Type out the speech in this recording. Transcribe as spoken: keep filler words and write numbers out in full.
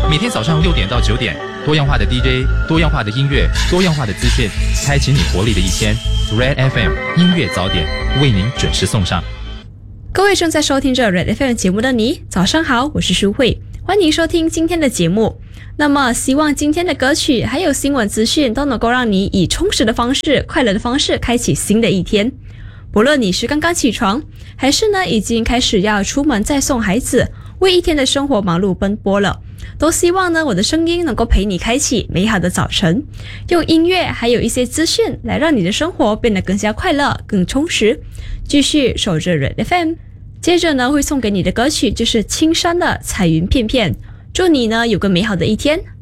每天早上六点到九点，多样化的 D J， 多样化的音乐，多样化的资讯，开启你活力的一天。Red F M 音乐早点为您准时送上。 各位正在收听着 Red F M 节目的你，早上好，我是舒慧，欢迎收听今天的节目。那么希望今天的歌曲还有新闻资讯都能够让你以充实的方式、快乐的方式开启新的一天。不论你是刚刚起床，还是呢已经开始要出门再送孩子，为一天的生活忙碌奔波了，都希望呢我的声音能够陪你开启美好的早晨，用音乐还有一些资讯来让你的生活变得更加快乐、更充实。继续守着 Red F M， 接着呢会送给你的歌曲就是青山的彩云片片。祝你呢有个美好的一天，